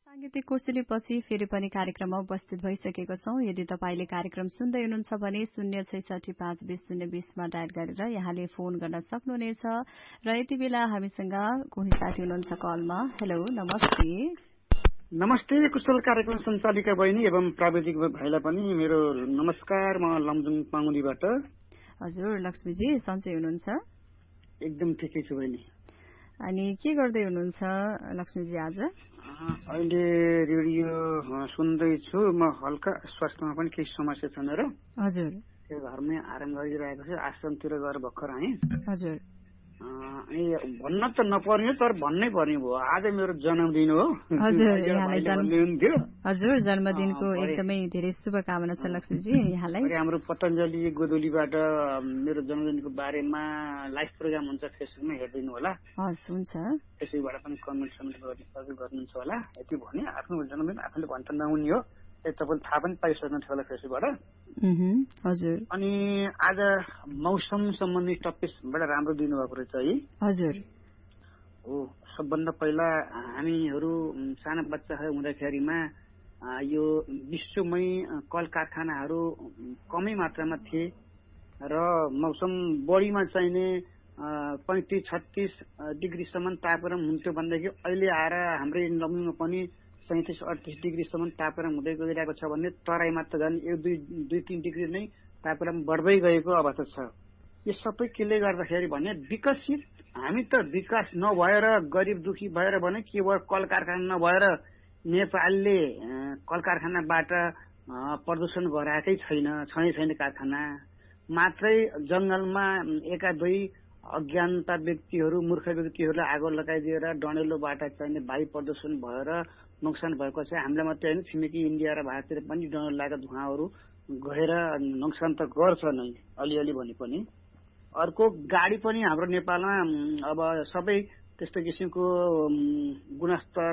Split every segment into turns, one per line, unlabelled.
सांगीतिक कोसेलीपछि फेरि पनि कार्यक्रममा उपस्थित भइसकेको छौं। यदि तपाईले कार्यक्रम सुन्दै हुनुहुन्छ भने 066522020मा डायल गरेर यहाँले फोन गर्न सक्नुहुनेछ र यति बेला हामीसँग कोही साथी हुनुहुन्छ कलमा। हेलो, नमस्ते।
नमस्ते कुशल कार्यक्रम सञ्चालिका बहिनी एवं प्राविधिक भाइलाई पनि मेरो नमस्कार। म लमजुङ पाङ्गुलीबाट।
हजुर लक्ष्मीजी, सन्चै हुनुहुन्छ?
एकदम ठिकै छु बहिनी।
अनि के गर्दै हुनुहुन्छ लक्ष्मीजी आज?
अहिले रेडियो सुन्दैछु। म हल्का स्वास्थ्यमा पनि केही समस्या छ मेरो।
हजुर।
त्यो घरमै आराम गरिरहेको छु। आश्रमतिर गएर भर्खर आएँ।
हजुर।
अनि भन्न त नपर्ने तर भन्नै पर्ने भयो। आज मेरो जन्मदिन हो।
हजुर, हजुर जन्मदिनको एकदमै धेरै शुभकामना छ लक्ष्मीजी यहाँलाई।
हाम्रो पतञ्जलि गोदोलीबाट मेरो जन्मदिनको बारेमा लाइभ प्रोग्राम हुन्छ, फेसबुकमा हेरिदिनु होला।
हस्, हुन्छ।
फेसबुकबाट पनि कमेन्ट गर्नुहुन्छ होला। यति भने आफ्नो जन्मदिन आफूले भन्न नहुने हो। तपाईँले थाहा पनि पाइसक्नु थियो होला फेसबुकबाट।
हजुर।
अनि आज मौसम सम्बन्धी टपिकबाट राम्रो दिनुभएको रहेछ है।
हजुर।
हो, सबभन्दा पहिला हामीहरू साना बच्चाहरू हुँदाखेरिमा यो विश्वमै कल कारखानाहरू कमै मात्रामा थिए र मौसम बढीमा चाहिने 35-36 डिग्रीसम्म तापक्रम हुन्थ्यो भनेदेखि अहिले आएर हाम्रै लमजुङमा पनि 37-38 डिग्रीसम्म तापक्रम हुँदै गइरहेको छ भने तराईमा त झन् 1-2-3 डिग्री नै तापक्रम बढ्दै गएको अवस्था छ। यो सबै केले गर्दाखेरि भने विकसित हामी त विकास नभएर गरिब दुखी भएर भने के भयो, कल कारखाना नभएर नेपालले कल कारखानाबाट प्रदूषण गराएकै छैन कारखाना। मात्रै जंगलमा एका दुई अज्ञानता व्यक्तिहरू, मूर्ख व्यक्तिहरूलाई आगो लगाइदिएर डढेलोबाट चाहिने वायु प्रदूषण भएर नोक्सान भएको छ। हामीलाई मात्रै होइन, छिमेकी इन्डिया र भारततिर पनि डढेलो लागेका धुवाहरू गएर नोक्सान त गर्छ नै अलिअलि भने पनि। अर्को गाडी पनि हाम्रो नेपालमा अब सबै त्यस्तो किसिमको गुणस्तर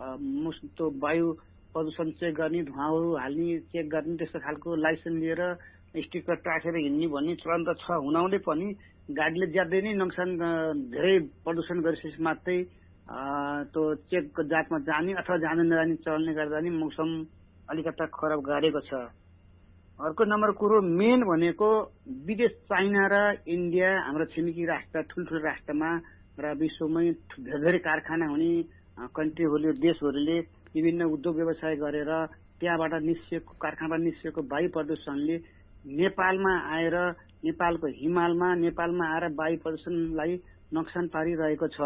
वायु प्रदूषण चेक गर्ने, धुवाहरू हाल्ने चेक गर्ने त्यस्तो खालको लाइसेन्स लिएर स्टिकर टाँसेर हिँड्ने भन्ने चलन त छ हुनाले पनि गाडीले ज्यादै नै नोक्सान धेरै प्रदूषण गरेपछि मात्रै त्यो चेकको जाँचमा जाने अथवा जाने नजाने चल्ने गर्दा नि मौसम अलिकता खराब गरेको छ। अर्को नम्बर कुरो मेन भनेको विदेश चाइना र इन्डिया हाम्रो छिमेकी राष्ट्र, ठुल्ठुलो राष्ट्रमा र विश्वमै धेरै कारखाना हुने कन्ट्रीहरूले, देशहरूले विभिन्न उद्योग व्यवसाय गरेर त्यहाँबाट निस्किएको कारखानाबाट निस्किएको वायु प्रदूषणले नेपालमा आएर नेपालको हिमालमा आएर वायु प्रदूषणलाई नोक्सान पारिरहेको छ।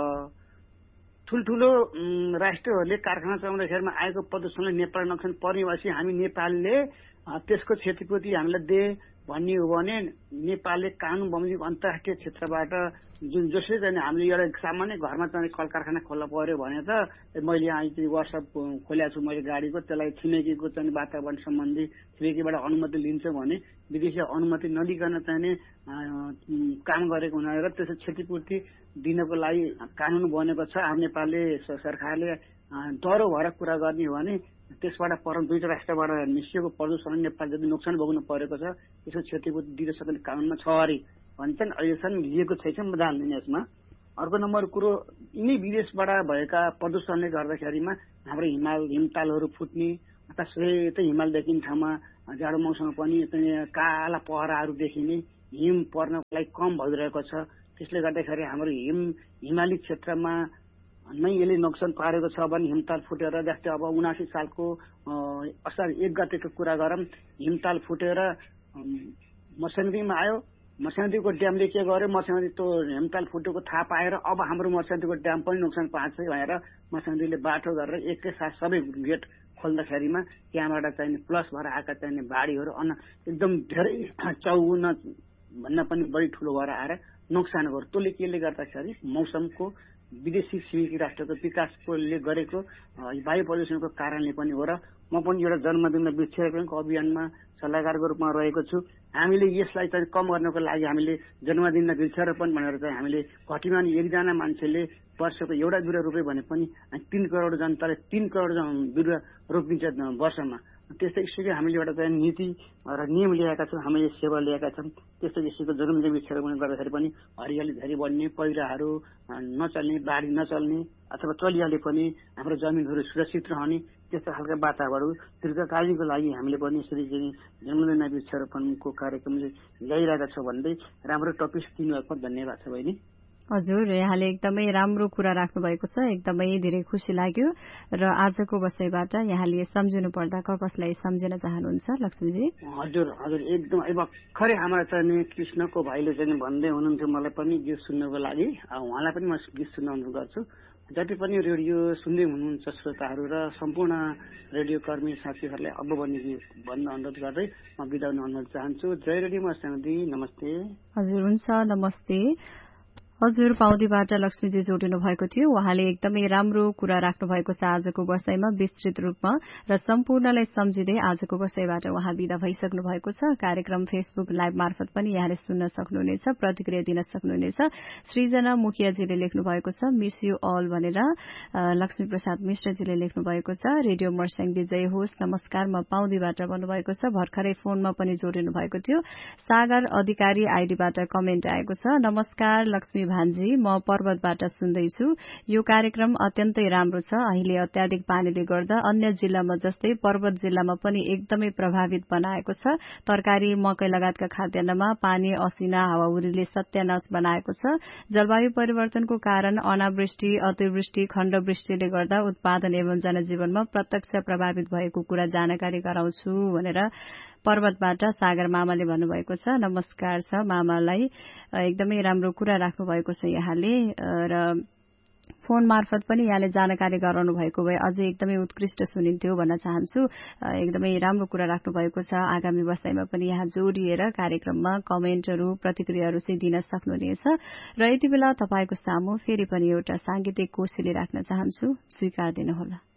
ठुल्ठुलो राष्ट्रहरूले कारखाना चलाउँदाखेरिमा आएको प्रदूषणले नेपाललाई नोक्सान पर्ने भएपछि हामी नेपालले त्यसको क्षतिपूर्ति हामीलाई दे भन्ने हो भने नेपालले कानून बमोजिम अन्तर्राष्ट्रिय क्षेत्रबाट जुन जसले चाहिँ हामीले एउटा सामान्य घरमा चाहिँ कल कारखाना खोल्न पर्यो भने त मैले अहिले वाट्सएप खोलेको छु मैले गाडीको, त्यसलाई छिमेकीको चाहिँ वातावरण सम्बन्धी छिमेकीबाट अनुमति लिन्छ भने विदेशी अनुमति नलिकन चाहिने काम गरेको हुनाले र त्यसको क्षतिपूर्ति दिनको लागि कानून बनेको छ। हाम्रो नेपालले सरकारले डह्रो भएर कुरा गर्ने हो भने त्यसबाट दुईटा राष्ट्रबाट निस्किएको प्रदूषण नेपाल जति नोक्सान भोग्नु परेको छ त्यसको क्षतिपूर्ति दिन सक्ने कानूनमा छ अरे भन्छन्। अहिलेसम्म लिएको छैन, म जान्दिनँ यसमा। अर्को नम्बर कुरो यिनै विदेशबाट भएका प्रदूषणले गर्दाखेरिमा हाम्रो हिमतालहरू फुट्ने अथवा सेतै हिमाल देखिने ठाउँमा जाडो मौसममा पनि काला पहराहरू देखिने, हिम पर्नको लागि कम भइरहेको छ। त्यसले गर्दाखेरि हाम्रो हिमाली क्षेत्रमा नै यसले नोक्सान पारेको छ भने हिमताल फुटेर, जस्तै अब 79 सालको असार 1 गतेको कुरा गरौँ, हिमताल फुटेर मर्स्याङ्दीमा आयो। मर्स्याङ्दीको ड्यामले के गर्यो, मर्स्याङ्दी त्यो हिमताल फुटेको थाहा पाएर अब हाम्रो मर्स्याङ्दीको ड्याम पनि नोक्सान पाएको छ भनेर मर्स्याङ्दीले बाटो गरेर एकैसाथ सबै गेट खोल्दाखेरिमा त्यहाँबाट चाहिने प्लस भएर आएका चाहिने बाढीहरू एकदम धेरै 54 भन्दा पनि बढी ठुलो भएर आएर नोक्सान गर्यो। त्यसले केले गर्दाखेरि मौसमको विदेशी छिमेकी राष्ट्रको विकासले गरेको वायु प्रदूषणको कारणले पनि हो। र म पनि एउटा जन्मदिन वृक्षारोपणको अभियानमा सल्लाहकारको रूपमा रहेको छु। हामीले यसलाई चाहिँ कम गर्नको लागि हामीले जन्मदिन वृक्षारोपण भनेर चाहिँ हामीले घटीमा एकजना मान्छेले वर्षको एउटा बिरुवा रोप्यो भने पनि 3 करोड जनताले 3 करोड बिरुवा रोपिन्छ वर्षमा। त्यस्तै ईश्वरले हामीले एउटा चाहिँ नीति र नियम ल्याएका छौँ, हामीले सेवा ल्याएका छौँ। त्यस्तो ईश्वरको जन्मले वृक्षारोपण गर्दाखेरि पनि हरियाली धेरै बढ्ने, पहिराहरू नचल्ने, बाढी नचल्ने अथवा चलिहाले पनि हाम्रो जमिनहरू सुरक्षित रहने, त्यस्तो खालका वातावरण दीर्घकालीनको लागि हामीले पनि यसरी चाहिँ जन्मदिन वृक्षारोपणको कार्यक्रमले ल्याइरहेका छौँ भन्दै राम्रो टपिक दिनुभएको धन्यवाद छ बहिनी।
हजुर, यहाँले एकदमै राम्रो कुरा राख्नु भएको छ, एकदमै धेरै खुसी लाग्यो। र आजको बसाइबाट यहाँले सम्झिनु पर्दा कसलाई सम्झिन चाहनुहुन्छ लक्ष्मीजी?
हजुर हजुर एकदम भर्खरै हाम्रा चाहिँ कृष्णको भाइले चाहिँ भन्दै हुनुहुन्थ्यो मलाई पनि गीत सुन्नको लागि, उहाँलाई पनि म गीत सुन्न अनुरोध गर्छु। जति पनि रेडियो सुन्दै हुनुहुन्छ श्रोताहरू र सम्पूर्ण रेडियो कर्मी साथीहरूलाई अब भन्न अनुरोध गर्दै म बिदा हुन अनुरोध चाहन्छु। जय रेडियो मस्याङदी, नमस्ते।
हजुर, हुन्छ, नमस्ते। हजुर, पाउदीबाट लक्ष्मीजी जोडिनु भएको थियो। उहाँले एकदमै राम्रो कुरा राख्नु भएको छ आजको बसाइमा विस्तृत रूपमा, र सम्पूर्णलाई सम्झिँदै आजको बसाइबाट उहाँ विदा भइसक्नु भएको छ। कार्यक्रम फेसबुक लाइभ मार्फत पनि यहाँले सुन्न सक्नुहुनेछ, प्रतिक्रिया दिन सक्नुहुनेछ। सृजना मुखियाजीले लेख्नु भएको छ मिस यू अल भनेर, लक्ष्मी प्रसाद मिश्रजीले लेख्नु भएको छ रेडियो मर्स्याङ विजय होस् नमस्कार, म पाउदीबाट भन्नुभएको छ। भर्खरै फोनमा पनि जोडिनु भएको थियो। सागर अधिकारी आईडीबाट कमेन्ट आएको छ, नमस्कार लक्ष्मी भान्जी, म पर्वतबाट सुन्दैछु। यो कार्यक्रम अत्यन्तै राम्रो छ। अहिले अत्याधिक पानीले गर्दा अन्य जिल्लामा जस्तै पर्वत जिल्लामा पनि एकदमै प्रभावित बनाएको छ। तरकारी, मकै लगायतका खाद्यान्नमा पानी, असिना, हावाहुरीले सत्यानाश बनाएको छ। जलवायु परिवर्तनको कारण अनावृष्टि, अतिवृष्टि, खण्डवृष्टिले गर्दा उत्पादन एवं जनजीवनमा प्रत्यक्ष प्रभावित भएको कुरा जानकारी गराउँछु भनेर पर्वतबाट सागर मामाले भन्नुभएको छ। नमस्कार छ मामालाई, एकदमै राम्रो कुरा राख्नु भएको छ यहाँले, र फोन मार्फत पनि यहाँले जानकारी गराउनु भएको भए अझै एकदमै उत्कृष्ट सुनिन्थ्यो भन्न चाहन्छु। एकदमै राम्रो कुरा राख्नु भएको छ। आगामी बसाइमा पनि यहाँ जोडिएर कार्यक्रममा कमेन्टहरू, प्रतिक्रियाहरू चाहिँ दिन सक्नुहुनेछ। र यति बेला तपाईको सामु फेरि पनि एउटा सांगीतिक कोसेली राख्न चाहन्छु, स्वीकार दिनुहोला।